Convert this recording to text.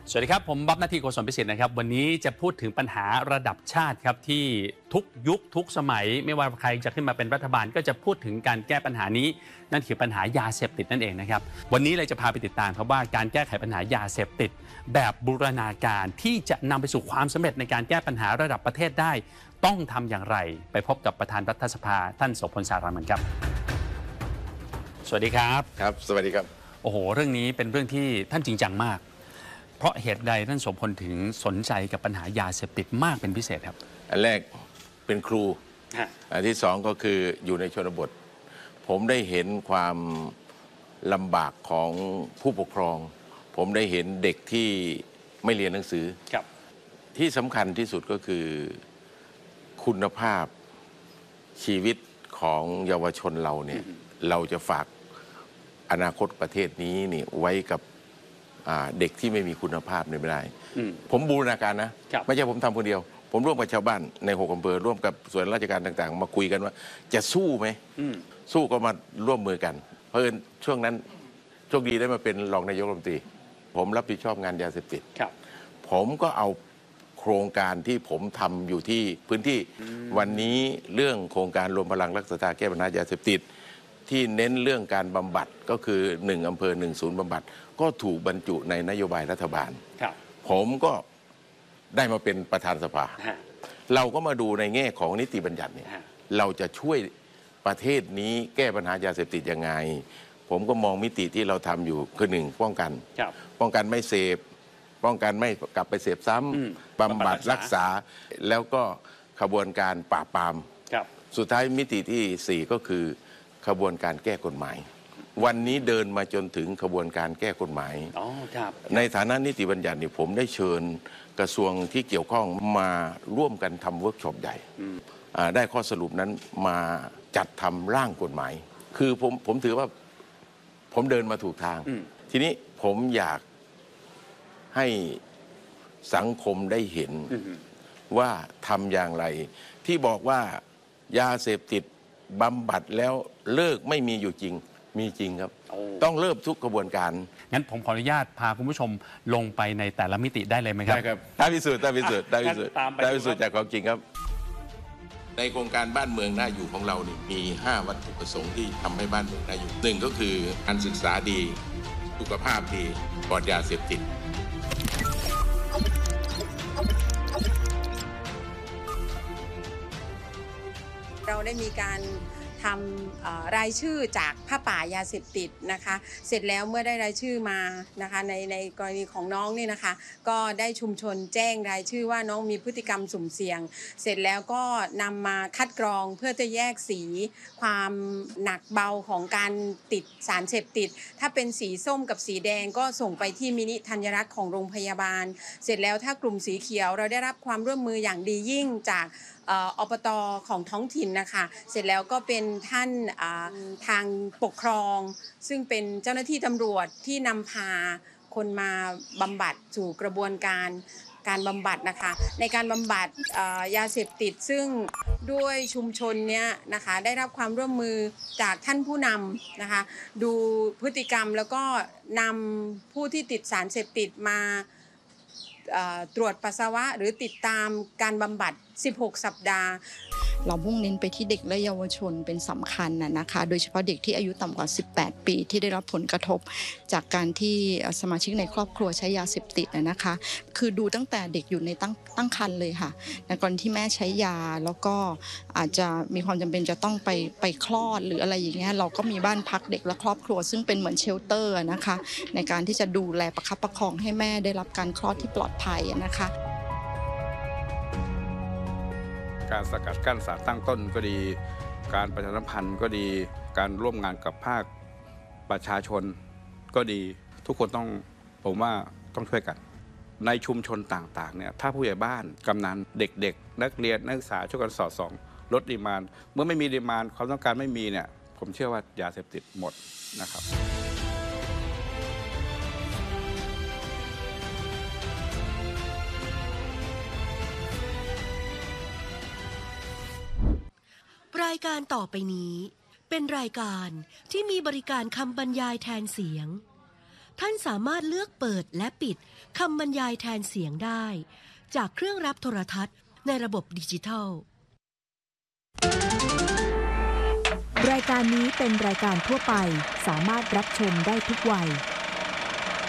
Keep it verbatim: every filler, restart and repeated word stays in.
สวัสดีครับผมบ๊อบนาทีโกศลพิสิทธิ์นะครับวันนี้จะพูดถึงปัญหาระดับชาติครับที่ทุกยุคทุกสมัยไม่ว่าใครจะขึ้นมาเป็นรัฐบาลก็จะพูดถึงการแก้ปัญหานี้นั่นคือปัญหายาเสพติดนั่นเองนะครับวันนี้เลยจะพาไปติดตามครับว่าการแก้ไขปัญหายาเสพติดแบบบูรณาการที่จะนำไปสู่ความสำเร็จในการแก้ปัญหาระดับประเทศได้ต้องทำอย่างไรไปพบกับประธานรัฐสภาท่านโสพลสารามันครับสวัสดีครับครับสวัสดีครับโอ้โหเรื่องนี้เป็นเรื่องที่ท่านจริงจังมากเพราะเหตุใดท่านโสพลถึงสนใจกับปัญหายาเสพติดมากเป็นพิเศษครับอันแรกเป็นครูอันที่สองก็คืออยู่ในชนบทผมได้เห็นความลำบากของผู้ปกครองผมได้เห็นเด็กที่ไม่เรียนหนังสือที่สำคัญที่สุดก็คือคุณภาพชีวิตของเยาวชนเราเนี่ยเราจะฝากอนาคตประเทศนี้นี่ไว้กับเด็กที่ไม่มีคุณภาพเนี่ยไม่ได้ผมบูรณาการนะไม่ใช่ผมทำคนเดียวผมร่วมกับชาวบ้านในหกอำเภอร่วมกับส่วนราชการต่างๆมาคุยกันว่าจะสู้ไหมสู้ก็มาร่วมมือกันเพราะช่วงนั้นโชคดีได้มาเป็นรองนายกรัฐมนตรีผมรับผิดชอบงานยาเสพติดผมก็เอาโครงการที่ผมทำอยู่ที่พื้นที่วันนี้เรื่องโครงการรวมพลังรักษาแก้ปัญหายาเสพติดที่เน้นเรื่องการบำบัดก็คือหนึ่งอำเภอหนึ่งศูนย์บำบัดก็ถูกบรรจุในนโยบายรัฐบาลผมก็ได้มาเป็นประธานสภาเราก็มาดูในแง่ของนิติบัญญัติเนี่ยเราจะช่วยประเทศนี้แก้ปัญหายาเสพติดยังไงผมก็มองมิติที่เราทำอยู่คือหนึ่งป้องกันป้องกันไม่เสพป้องกันไม่กลับไปเสพซ้ำบำบัดรักษาแล้วก็ขบวนการปราบปรามสุดท้ายมิติที่สี่ก็คือขบวนการแก้กฎหมายวันนี้เดินมาจนถึงขบวนการแก้กฎหมายในฐานะนิติบัญญัตินี่ผมได้เชิญกระทรวงที่เกี่ยวข้องมาร่วมกันทำเวิร์กช็อปใหญ่ได้ข้อสรุปนั้นมาจัดทำร่างกฎหมายคือผมผมถือว่าผมเดินมาถูกทางทีนี้ผมอยากให้สังคมได้เห็นว่าทำอย่างไรที่บอกว่ายาเสพติดบำบัดแล้วเลิกไม่มีอยู่จริงมีจริงครับต้องเริ่มทุกกระบวนการงั้นผมขออนุญาตพาคุณผู้ชมลงไปในแต่ละมิติได้เลยไหมครับได้ครับได้พิสูจน์ได้พิสูจน์ได้พิสูจน์ได้พิสูจน์จากความจริงครับในโครงการบ้านเมืองน่าอยู่ของเรานี่มีห้าวัตถุประสงค์ที่ทำให้บ้านเมืองน่าอยู่หนึ่งก็คือการศึกษาดีสุขภาพดีปลอดยาเสพติดเราได้มีการทำรายชื่อจากผ้าป่ายาเสพติดนะคะเสร็จแล้วเมื่อได้รายชื่อมานะคะในในกรณีของน้องนี่นะคะก็ได้ชุมชนแจ้งรายชื่อว่าน้องมีพฤติกรรมสุ่มเสี่ยงเสร็จแล้วก็นำมาคัดกรองเพื่อจะแยกสีความหนักเบาของการติดสารเสพติดถ้าเป็นสีส้มกับสีแดงก็ส่งไปที่มินิธัญรัตน์ของโรงพยาบาลเสร็จแล้วถ้ากลุ่มสีเขียวเราได้รับความร่วมมืออย่างดียิ่งจากอบต.ของท้องถิ่นนะคะเสร็จแล้วก็เป็นท่านทางปกครองซึ่งเป็นเจ้าหน้าที่ตำรวจที่นำพาคนมาบำบัดสู่กระบวนการการบำบัดนะคะในการบำบัดยาเสพติดซึ่งด้วยชุมชนเนี้ยนะคะได้รับความร่วมมือจากท่านผู้นำนะคะดูพฤติกรรมแล้วก็นำผู้ที่ติดสารเสพติดมาตรวจปัสสาวะหรือติดตามการบำบัดสิบหกสัปดาห์เรามุ่งเน้นไปที่เด็กและเยาวชนเป็นสำคัญนะคะโดยเฉพาะเด็กที่อายุต่ำกว่าสิบแปดปีที่ได้รับผลกระทบจากการที่สมาชิกในครอบครัวใช้ยาเสพติดนะคะคือดูตั้งแต่เด็กอยู่ในตั้งตั้งครรภ์เลยค่ะในกรณีที่แม่ใช้ยาแล้วก็อาจจะมีความจำเป็นจะต้องไปไปคลอดหรืออะไรอย่างเงี้ยเราก็มีบ้านพักเด็กและครอบครัวซึ่งเป็นเหมือนเชลเตอร์นะคะในการที่จะดูแลประคับประคองให้แม่ได้รับการคลอดที่ปลอดภัยนะคะการสกัดกั้นสารตั้งต้นก็ดีการประชาสัมพันธ์ก็ดีการร่วมงานกับภาคประชาชนก็ดีทุกคนต้องผมว่าต้องช่วยกันในชุมชนต่างๆเนี่ยถ้าผู้ใหญ่บ้านกำนันเด็กๆนักเรียนนักศึกษาช่วยกันสอดส่องลดดีมานด์เมื่อไม่มีดีมานด์ความต้องการไม่มีเนี่ยผมเชื่อว่ายาเสพติดหมดนะครับรายการต่อไปนี้เป็นรายการที่มีบริการคำบรรยายแทนเสียงท่านสามารถเลือกเปิดและปิดคำบรรยายแทนเสียงได้จากเครื่องรับโทรทัศน์ในระบบดิจิทัลรายการนี้เป็นรายการทั่วไปสามารถรับชมได้ทุกวัย